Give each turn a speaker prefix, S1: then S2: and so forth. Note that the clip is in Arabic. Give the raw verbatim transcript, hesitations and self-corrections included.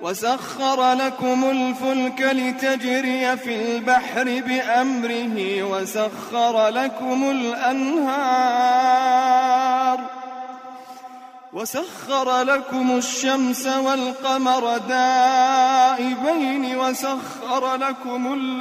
S1: وسخر لكم الفلك لتجري في البحر بأمره وسخر لكم الأنهار وسخر لكم الشمس والقمر دائبين وسخر لكم